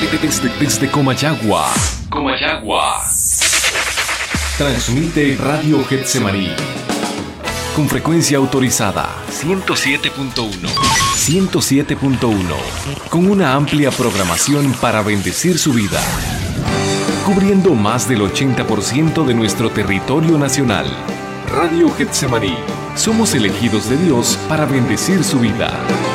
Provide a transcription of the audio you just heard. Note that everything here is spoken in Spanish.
Desde Comayagua. Transmite Radio Getsemaní. Con frecuencia autorizada 107.1. Con una amplia programación para bendecir su vida. Cubriendo más del 80% de nuestro territorio nacional. Radio Getsemaní. Somos elegidos de Dios para bendecir su vida.